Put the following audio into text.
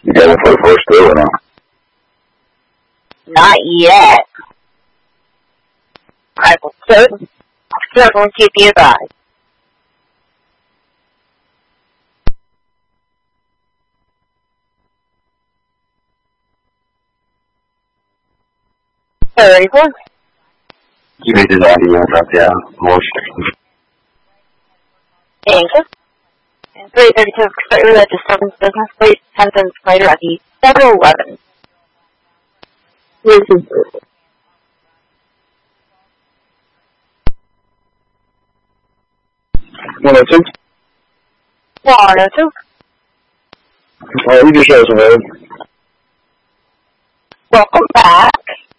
You got one for the first two or not? Not yet. I will certainly keep you advised. Very good. You made it out, you won't drop down. Motion. Thank you. And 332 expect that disturbance business plate 10 cents later at the 711. This is 102? 102. You just show us a road. Welcome back.